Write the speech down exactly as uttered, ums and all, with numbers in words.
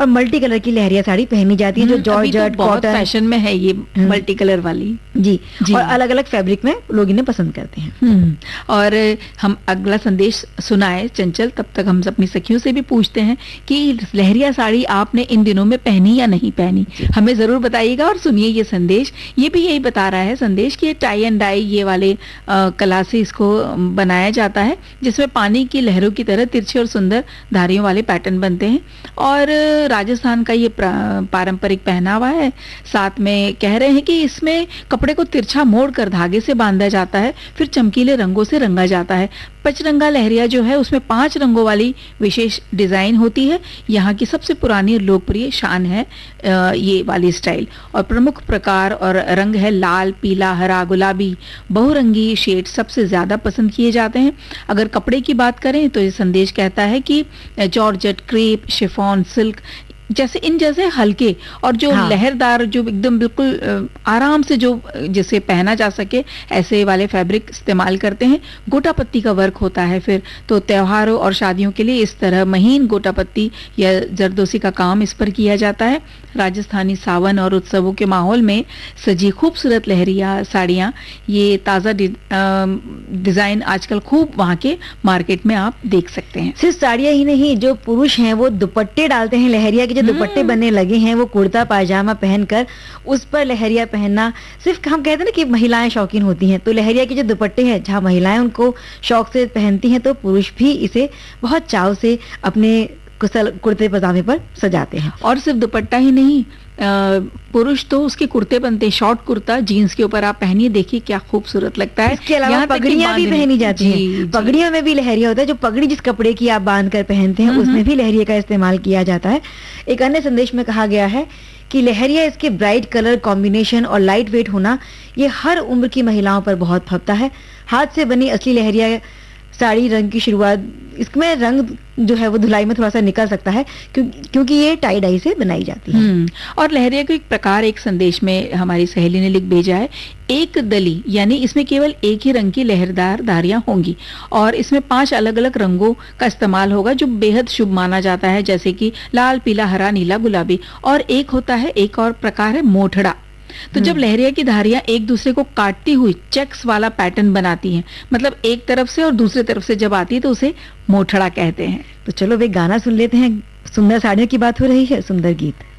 और multi colour की लहरिया साड़ी पहनी जाती है, जो जॉर्जेट कॉटन फैशन में है, ये मल्टी कलर वाली जी, जी, और अलग अलग फैब्रिक में लोग इन्हें पसंद करते हैं। और हम अगला संदेश सुनाए चंचल, तब तक हम अपनी सखियों से भी पूछते हैं कि लहरिया साड़ी आपने इन दिनों में पहनी या नहीं पहनी, हमें जरूर बताइएगा। और सुनिए ये संदेश, ये भी यही बता रहा है संदेश कि टाई एंड डाई ये वाले आ, कला से इसको बनाया जाता है, जिसमें पानी की लहरों की तरह तिरछे और सुंदर धारियों वाले पैटर्न बनते हैं। और राजस्थान का ये पारंपरिक पहनावा है। साथ में कह रहे हैं कि इसमें कपड़े को तिरछा मोड़ कर धागे से बांधा जाता है, फिर चमकीले रंगों से रंगा जाता है। पचरंगा लहरिया जो है उसमें पांच रंगों वाली विशेष डिजाइन होती है। यहाँ की सबसे पुरानी और लोकप्रिय शान है ये वाली स्टाइल। और प्रमुख प्रकार और रंग है लाल, पीला, हरा, गुलाबी। बहुरंगी शेड सबसे ज्यादा पसंद किए जाते हैं। अगर कपड़े की बात करें तो ये संदेश कहता है कि जॉर्जेट, क्रेप, शिफॉन, सिल्क जैसे इन जैसे हल्के और जो हाँ। लहरदार, जो एकदम बिल्कुल आराम से जो जिसे पहना जा सके ऐसे वाले फैब्रिक इस्तेमाल करते हैं। गोटा पत्ती का वर्क होता है फिर तो त्योहारों और शादियों के लिए इस तरह महीन गोटा पत्ती या जरदोसी का काम इस पर किया जाता है। राजस्थानी सावन और उत्सवों के माहौल में सजी खूबसूरत लहरिया साड़ियाँ, ये ताज़ा डिज़ाइन आजकल खूब वहाँ के मार्केट में आप देख सकते हैं। सिर्फ साड़ियाँ ही नहीं, जो पुरुष हैं वो दुपट्टे डालते हैं। लहरिया के जो दुपट्टे बनने लगे हैं, वो कुर्ता पायजामा पहनकर उस पर लहरिया पहनना, सिर्फ हम कहते हैं ना कि महिलाएं शौकीन होती हैं, तो लहरिया के जो दुपट्टे हैं जहाँ महिलाएं उनको शौक से पहनती हैं, तो पुरुष भी इसे बहुत चाव से अपने कुशल कुर्ते पजामे पर सजाते हैं। और सिर्फ दुपट्टा ही नहीं, पुरुष तो उसके कुर्ते बनते हैं, शॉर्ट कुर्ता जीन्स के ऊपर आप पहनिए, देखिए क्या खूबसूरत लगता है। इसके अलावा पगड़ियां भी पहनी जाती हैं। पगड़ियों में भी लहरिया होता है। जो पगड़ी जिस कपड़े की आप बांध कर पहनते हैं उसमें भी लहरिया का इस्तेमाल किया जाता है। एक अन्य संदेश में कहा गया है कि लहरिया, इसके ब्राइट कलर कॉम्बिनेशन और लाइट वेट होना, ये हर उम्र की महिलाओं पर बहुत फबता है। हाथ से बनी असली लहरिया साड़ी रंग की शुरुआत, इसमें रंग जो है वो धुलाई में थोड़ा सा निकल सकता है क्योंकि क्योंकि ये टाई डाई से बनाई जाती है। और लहरिया का एक प्रकार एक संदेश में हमारी सहेली ने लिख भेजा है, एक दली, यानी इसमें केवल एक ही रंग की लहरदार धारियां होंगी और इसमें पांच अलग अलग रंगों का इस्तेमाल होगा जो बेहद शुभ माना जाता है, जैसे कि लाल, पीला, हरा, नीला, गुलाबी। और एक होता है, एक और प्रकार है मोठड़ा। तो जब लहरिया की धारियां एक दूसरे को काटती हुई चेक्स वाला पैटर्न बनाती हैं, मतलब एक तरफ से और दूसरी तरफ से जब आती है तो उसे मोठड़ा कहते हैं। तो चलो वे गाना सुन लेते हैं। सुंदर साड़ियों की बात हो रही है, सुंदर गीत।